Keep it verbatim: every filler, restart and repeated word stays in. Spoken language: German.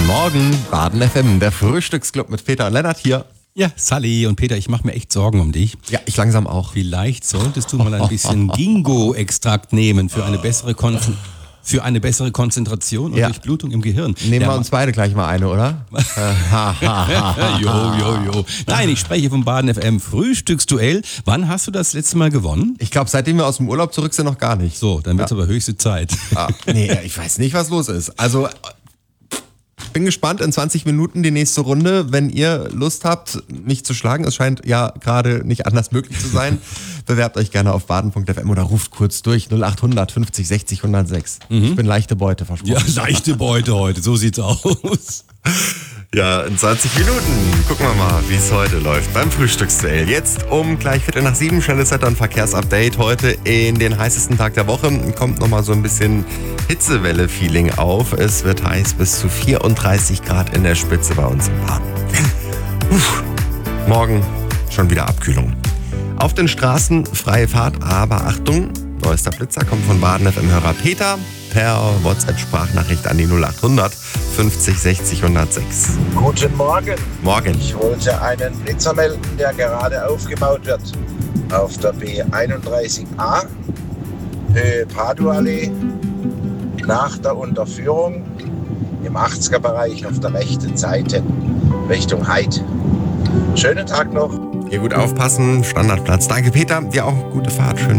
Guten Morgen, Baden F M, der Frühstücksclub mit Peter und Lennart hier. Ja, Sally und Peter, ich mache mir echt Sorgen um dich. Ja, ich langsam auch. Vielleicht solltest du mal ein bisschen Ginkgo-Extrakt nehmen für eine bessere Kon- für eine bessere Konzentration und Ja. Durchblutung im Gehirn. Nehmen Ja, wir uns beide gleich mal eine, oder? Jo, jo, jo. Nein, ich spreche vom Baden F M Frühstücksduell. Wann hast du das letzte Mal gewonnen? Ich glaube, seitdem wir aus dem Urlaub zurück sind, noch gar nicht. So, dann wird's aber höchste Zeit. Ah, nee, ich weiß nicht, was los ist. Also, ich bin gespannt, in zwanzig Minuten die nächste Runde. Wenn ihr Lust habt, mich zu schlagen, es scheint ja gerade nicht anders möglich zu sein, bewerbt euch gerne auf baden punkt f m oder ruft kurz durch null acht hundert fünfzig sechzig hundertsechs. Ich bin leichte Beute versprochen. Ja, leichte Beute heute, so sieht's aus. Ja, in zwanzig Minuten gucken wir mal, wie es heute läuft beim Frühstücksduell. Jetzt um gleich Viertel nach sieben, schnelles Wetter- und Verkehrsupdate. Heute in den heißesten Tag der Woche kommt nochmal so ein bisschen Hitzewelle-Feeling auf. Es wird heiß bis zu vierunddreißig Grad in der Spitze bei uns im Baden. Uff, morgen schon wieder Abkühlung. Auf den Straßen freie Fahrt, aber Achtung, neuester Blitzer kommt von Baden F M-Hörer Peter per WhatsApp-Sprachnachricht an die null acht hundert fünfzig sechzig hundertsechs. Guten Morgen. Morgen. Ich wollte einen Blitzer melden, der gerade aufgebaut wird. Auf der B einunddreißig a, Höhe Paduallee, nach der Unterführung im achtziger-Bereich auf der rechten Seite Richtung Heid. Schönen Tag noch. Hier gut aufpassen, Standardplatz. Danke Peter, dir auch gute Fahrt. Schön.